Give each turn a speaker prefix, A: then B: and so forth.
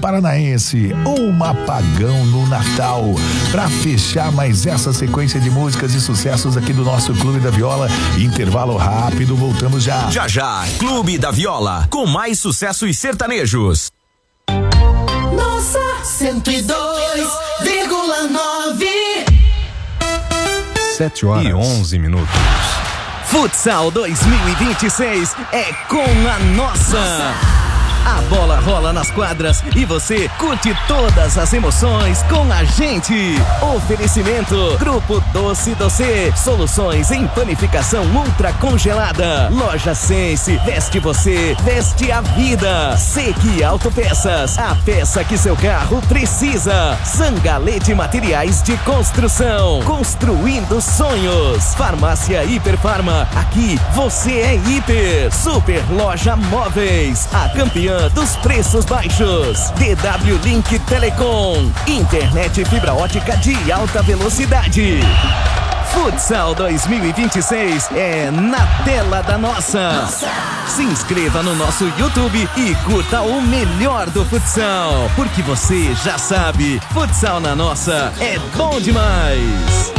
A: Paranaense, um apagão no Natal. Pra fechar mais essa sequência de músicas e sucessos aqui do nosso Clube da Viola, intervalo rápido, voltamos já.
B: Já já, Clube da Viola, com mais sucessos sertanejos.
C: Nossa 102,9.
D: 7h11.
E: Futsal 2026 é com a nossa. A bola rola nas quadras e você curte todas as emoções com a gente. Oferecimento Grupo Doce Doce, soluções em panificação ultra congelada. Loja Sense, veste você, veste a vida. Sequi Autopeças, a peça que seu carro precisa. Zangalete Materiais de Construção, construindo sonhos. Farmácia Hiperfarma, aqui você é hiper. Super Loja Móveis, a campeã dos preços baixos. DW Link Telecom, internet fibra ótica de alta velocidade. Futsal 2026 é na tela da nossa. Se inscreva no nosso YouTube e curta o melhor do futsal, porque você já sabe, futsal na nossa é bom demais.